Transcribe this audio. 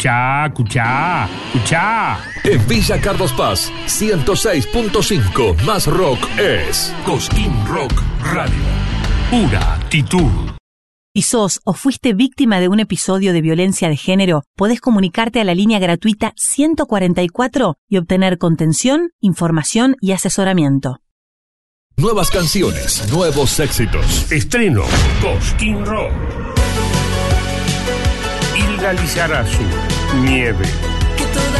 Escuchá. En Villa Carlos Paz, 106.5 más rock es Cosquín Rock Radio. Pura actitud. Si sos o fuiste víctima de un episodio de violencia de género, podés comunicarte a la línea gratuita 144 y obtener contención, información y asesoramiento. Nuevas canciones, nuevos éxitos. Estreno Cosquín Rock. Hilda Lizarazu, Nieve.